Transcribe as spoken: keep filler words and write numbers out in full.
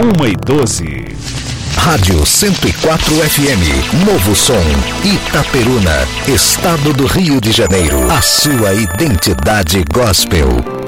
uma e doze. Rádio cento e quatro F M, Novo Som, Itaperuna, Estado do Rio de Janeiro. A sua identidade gospel.